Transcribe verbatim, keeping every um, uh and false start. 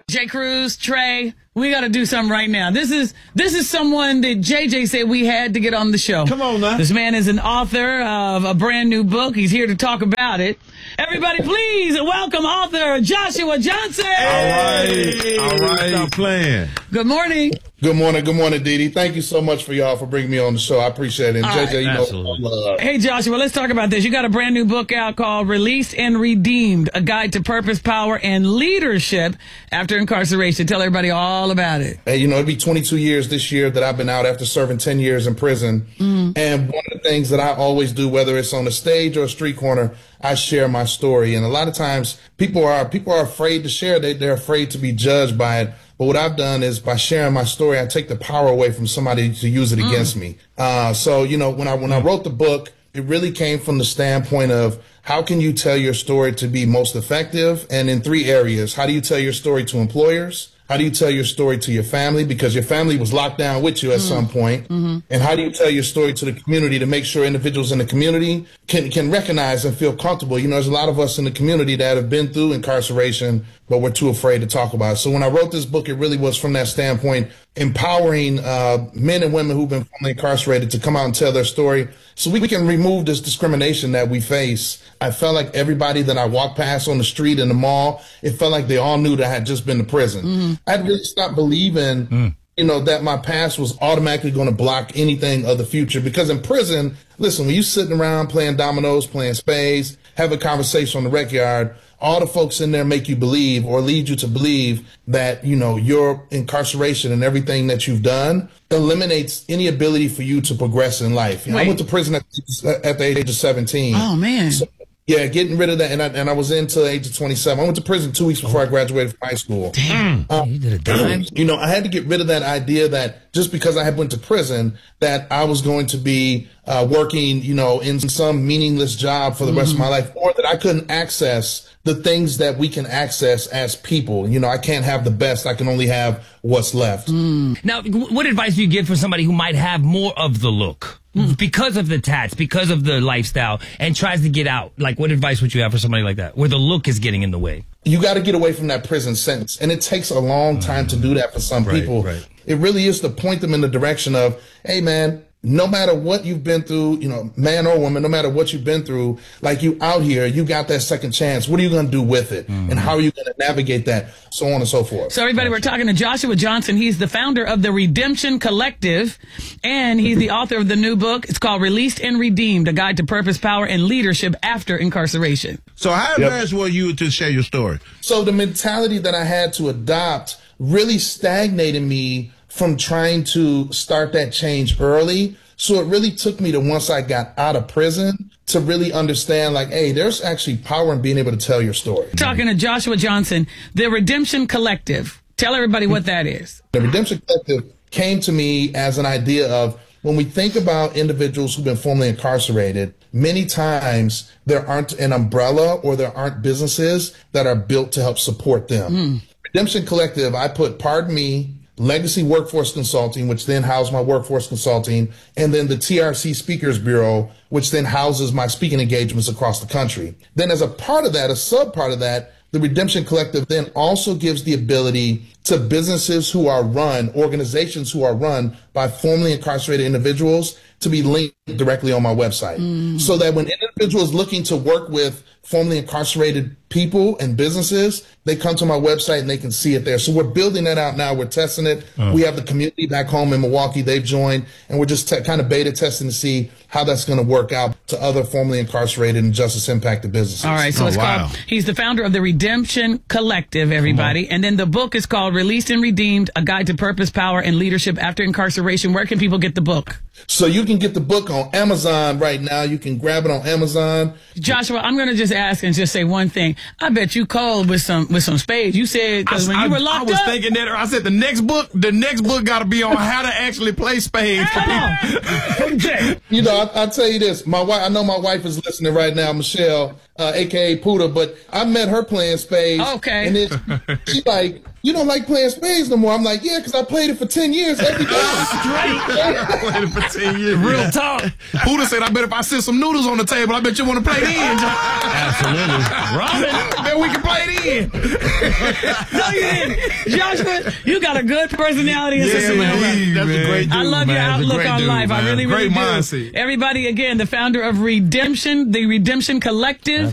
J. Cruz, Trey, we got to do something right now. This is this is someone that J J said we had to get on the show. Come on now. This man is an author of a brand new book. He's here to talk about it. Everybody, please welcome author Joshua Johnson. Hey. All right. All right. Stop playing. Good morning. Good morning. Good morning, Dee Dee. Thank you so much for y'all for bringing me on the show. I appreciate it. And All J J, right. you know, Absolutely. uh, Hey, Joshua, let's talk about this. You got a brand new book out called Released and Redeemed, A Guide to Purpose, Power, and Leadership After Incarceration. Tell everybody all about it. Hey, you know, it'd be twenty-two years this year that I've been out after serving ten years in prison. Mm. And one of the things that I always do, whether it's on a stage or a street corner, I share my story. And a lot of times people are people are afraid to share. They, they're afraid to be judged by it. But what I've done is by sharing my story, I take the power away from somebody to use it mm. against me. Uh, so, you know, when I when I wrote the book, it really came from the standpoint of how can you tell your story to be most effective? And in three areas. How do you tell your story to employers? How do you tell your story to your family? Because your family was locked down with you at mm. some point. Mm-hmm. And how do you tell your story to the community to make sure individuals in the community can, can recognize and feel comfortable? You know, there's a lot of us in the community that have been through incarceration, but we're too afraid to talk about it. So when I wrote this book, it really was from that standpoint, empowering uh, men and women who've been formerly incarcerated to come out and tell their story so we can remove this discrimination that we face. I felt like everybody that I walked past on the street in the mall, it felt like they all knew that I had just been to prison. Mm-hmm. I'd really stopped believing, mm. you know, that my past was automatically going to block anything of the future. Because in prison, listen, when you're sitting around playing dominoes, playing spades, having a conversation on the rec yard, all the folks in there make you believe or lead you to believe that, you know, your incarceration and everything that you've done eliminates any ability for you to progress in life. You know, I went to prison at, at the age of seventeen. Oh, man. So, yeah, getting rid of that. And I, and I was in until the age of twenty-seven. I went to prison two weeks before I graduated from high school. Damn. Um, you did a dime. You know, I had to get rid of that idea that just because I had went to prison, that I was going to be uh, working, you know, in some meaningless job for the mm-hmm. rest of my life, or that I couldn't access the things that we can access as people. You know, I can't have the best. I can only have what's left. Mm. Now, what advice do you give for somebody who might have more of the look because of the tats, because of the lifestyle, and tries to get out? Like, what advice would you have for somebody like that, where the look is getting in the way? You got to get away from that prison sentence. And it takes a long time to do that for some right, people. Right. It really is to point them in the direction of, hey, man, no matter what you've been through, you know, man or woman, no matter what you've been through, like you out here, you got that second chance. What are you going to do with it? Mm-hmm. And how are you going to navigate that? So on and so forth. So everybody, we're talking to Joshua Johnson. He's the founder of the Redemption Collective, and he's the author of the new book. It's called Released and Redeemed, A Guide to Purpose, Power, and Leadership After Incarceration. So how embarrassed yep. were you to share your story? So the mentality that I had to adopt really stagnated me from trying to start that change early. So it really took me to, once I got out of prison, to really understand, like, hey, there's actually power in being able to tell your story. Talking to Joshua Johnson, the Redemption Collective. Tell everybody what that is. The Redemption Collective came to me as an idea of, when we think about individuals who've been formerly incarcerated, many times there aren't an umbrella or there aren't businesses that are built to help support them. Mm. Redemption Collective, I put, pardon me, Legacy Workforce Consulting, which then housed my workforce consulting, and then the T R C Speakers Bureau, which then houses my speaking engagements across the country. Then as a part of that, a sub part of that, the Redemption Collective then also gives the ability to businesses who are run, organizations who are run by formerly incarcerated individuals, to be linked directly on my website. Mm. So that when individuals looking to work with formerly incarcerated people and businesses, they come to my website and they can see it there. So we're building that out now. We're testing it. Oh. We have the community back home in Milwaukee. They've joined, and we're just te- kind of beta testing to see how that's going to work out to other formerly incarcerated and justice impacted businesses. All right. So oh, it's wow. called, he's the founder of the Redemption Collective, everybody. And then the book is called Released and Redeemed, A Guide to Purpose, Power, and Leadership After Incarceration. Where can people get the book? So you can get the book on Amazon right now. You can grab it on Amazon. Joshua, I'm going to just ask and just say one thing. I bet you cold with some with some spades. You said, because when I, you were locked up. I was up, thinking that. I said the next book, the next book got to be on how to actually play spades for people. You know, I, I'll tell you this. My wife, I know my wife is listening right now, Michelle, uh, a k a. Puda, but I met her playing spades. Okay. And it's, she like, you don't like playing spades no more. I'm like, yeah, because I played it for ten years every day. I played it for ten years. Real talk. Buddha said, I bet if I sit some noodles on the table, I bet you want to play it in, John. Absolutely. Robin. Bet we can play it in. No, you didn't. Joshua, you got a good personality and Yeah, sense of humor. indeed, That's a man. great dude. I love man. your That's a outlook great on dude, life. I man. really, really Great do. mindset. Everybody, again, the founder of Redemption, the Redemption Collective.